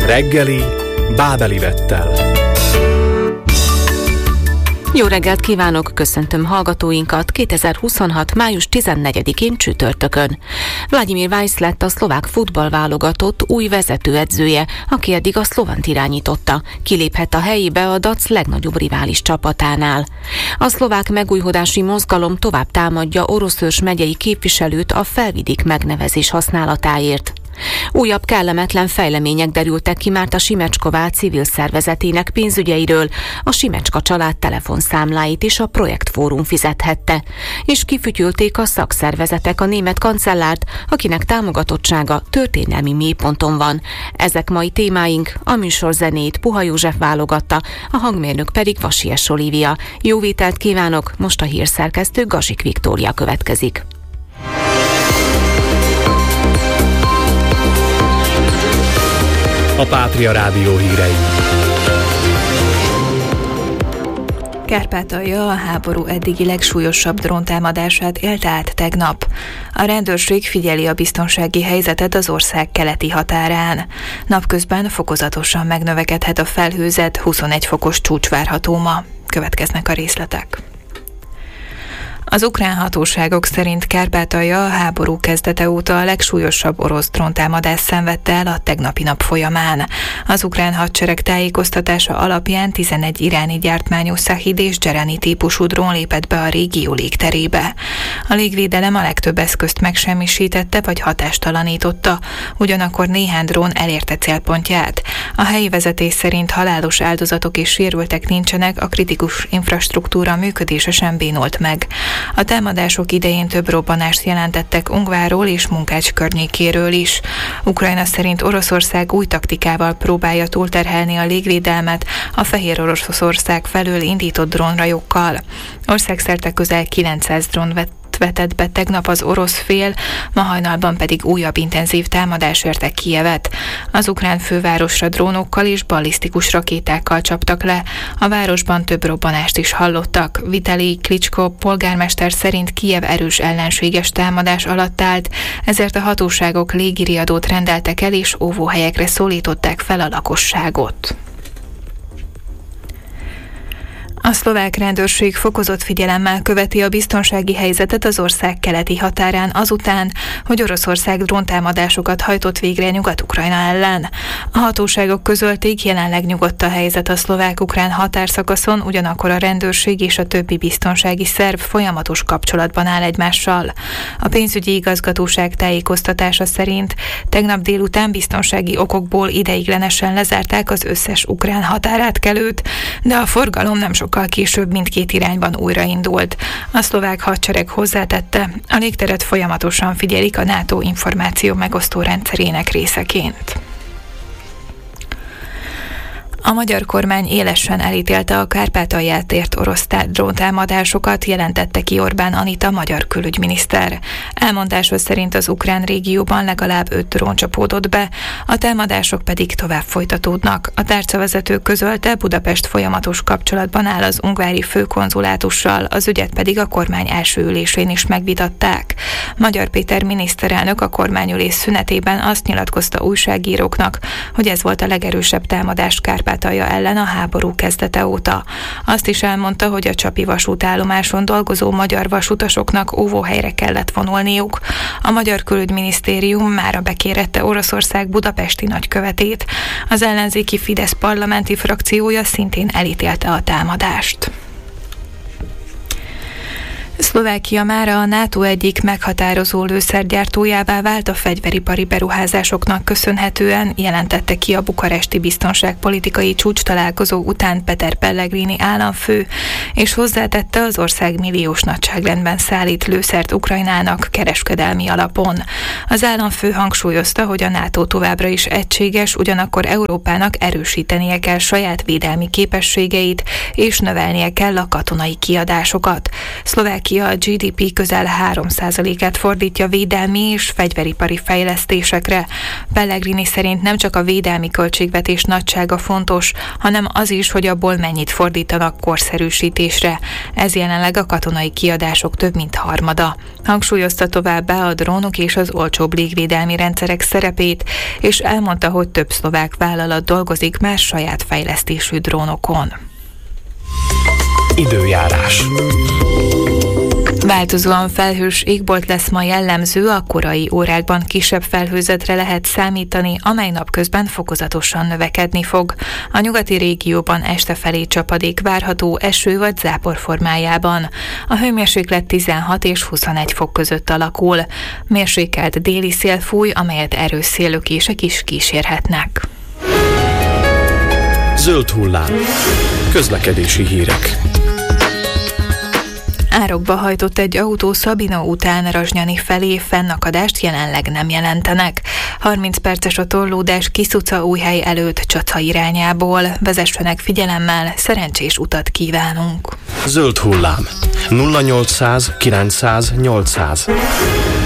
Reggeli Bábeli Vettel. Jó reggelt kívánok, köszöntöm hallgatóinkat 2026. május 14-én csütörtökön. Vladimir Weisz lett a szlovák futballválogatott új vezetőedzője, aki eddig a Szlovant irányította. Kiléphet a helyébe a DAC legnagyobb rivális csapatánál. A szlovák megújhodási mozgalom tovább támadja Oroszőrs megyei képviselőt a Felvidék megnevezés használatáért. Újabb kellemetlen fejlemények derültek ki Márta Simecska civil szervezetének pénzügyeiről, a Simecska család telefonszámláit is a Projektfórum fizethette, és kifütyülték a szakszervezetek a német kancellárt, akinek támogatottsága történelmi mélyponton van. Ezek mai témáink, a műsor zenét Puha József válogatta, a hangmérnök pedig Vasies Olivia. Jó vételt kívánok, most a hírszerkesztő Gazsik Viktória következik. A Pátria Rádió hírei. Kárpátalja a háború eddigi legsúlyosabb dróntámadását élte át tegnap. A rendőrség figyeli a biztonsági helyzetet az ország keleti határán. Napközben fokozatosan megnövekedhet a felhőzet, 21 fokos csúcs várható ma. Következnek a részletek. Az ukrán hatóságok szerint Kárpátalja a háború kezdete óta a legsúlyosabb orosz dróntámadást szenvedte el a tegnapi nap folyamán. Az ukrán hadsereg tájékoztatása alapján 11 iráni gyártmányú Szahid és Dzserani típusú drón lépett be a régió légterébe. A légvédelem a legtöbb eszközt megsemmisítette vagy hatástalanította, ugyanakkor néhány drón elérte célpontját. A helyi vezetés szerint halálos áldozatok és sérültek nincsenek, a kritikus infrastruktúra működése sem bénult meg. A támadások idején több robbanást jelentettek Ungvárról és Munkács környékéről is. Ukrajna szerint Oroszország új taktikával próbálja túlterhelni a légvédelmet a Fehér Oroszország felől indított drónrajokkal. Országszerte közel 900 drón vetett be tegnap az orosz fél, ma hajnalban pedig újabb intenzív támadás érte Kijevet. Az ukrán fővárosra drónokkal és ballisztikus rakétákkal csaptak le. A városban több robbanást is hallottak. Vitali Klitschko polgármester szerint Kijev erős ellenséges támadás alatt állt, ezért a hatóságok légiriadót rendeltek el és óvóhelyekre szólították fel a lakosságot. A szlovák rendőrség fokozott figyelemmel követi a biztonsági helyzetet az ország keleti határán azután, hogy Oroszország dróntámadásokat hajtott végre Nyugat-Ukrajna ellen. A hatóságok közölték, jelenleg nyugodt a helyzet a szlovák-ukrán határszakaszon, ugyanakkor a rendőrség és a többi biztonsági szerv folyamatos kapcsolatban áll egymással. A pénzügyi igazgatóság tájékoztatása szerint tegnap délután biztonsági okokból ideiglenesen lezárták az összes ukrán határátkelőt, de a forgalom nem sokkal később mindkét irányban újraindult. A szlovák hadsereg hozzátette, a légteret folyamatosan figyelik a NATO információ megosztó rendszerének részeként. A magyar kormány élesen elítélte a Kárpátalját ért orosz dróntámadásokat, jelentette ki Orbán Anita magyar külügyminiszter. Elmondása szerint az ukrán régióban legalább 5 drón csapódott be, a támadások pedig tovább folytatódnak. A tárcavezető közölte, Budapest folyamatos kapcsolatban áll az ungvári főkonzulátussal, az ügyet pedig a kormány első ülésén is megvitatták. Magyar Péter miniszterelnök a kormányülés szünetében azt nyilatkozta újságíróknak, hogy ez volt a legerősebb támadás Kárpátalja ellen a háború kezdete óta. Azt is elmondta, hogy a csapi vasútállomáson dolgozó magyar vasutasoknak óvóhelyre kellett vonulniuk. A magyar külügyminisztérium mára bekérette Oroszország budapesti nagykövetét. Az ellenzéki Fidesz parlamenti frakciója szintén elítélte a támadást. Szlovákia mára a NATO egyik meghatározó lőszergyártójává vált a fegyveripari beruházásoknak köszönhetően, jelentette ki a bukaresti biztonságpolitikai csúcstalálkozó után Peter Pellegrini államfő, és hozzátette, az ország milliós nagyságrendben szállít lőszert Ukrajnának kereskedelmi alapon. Az államfő hangsúlyozta, hogy a NATO továbbra is egységes, ugyanakkor Európának erősítenie kell saját védelmi képességeit, és növelnie kell a katonai kiadásokat. Szlovákia aki a GDP közel 3%-át fordítja védelmi és fegyveripari fejlesztésekre. Pellegrini szerint nem csak a védelmi költségvetés nagysága fontos, hanem az is, hogy abból mennyit fordítanak korszerűsítésre. Ez jelenleg a katonai kiadások több mint harmada. Hangsúlyozta továbbá a drónok és az olcsóbb légvédelmi rendszerek szerepét, és elmondta, hogy több szlovák vállalat dolgozik más saját fejlesztésű drónokon. Időjárás. Változóan felhős égbolt lesz ma jellemző, a korai órákban kisebb felhőzetre lehet számítani, amely napközben fokozatosan növekedni fog. A nyugati régióban este felé csapadék várható eső vagy zápor formájában. A hőmérséklet 16 és 21 fok között alakul. Mérsékelt déli szél fúj, amelyet erős széllökések is kísérhetnek. Zöld hullám. Közlekedési hírek. Árokba hajtott egy autó Szabina után Razsnyani felé, fennakadást jelenleg nem jelentenek. 30 perces a torlódás Kiszuca-Újhely előtt Csaca irányából. Vezessenek figyelemmel, szerencsés utat kívánunk! Zöld hullám. 0800 900 800.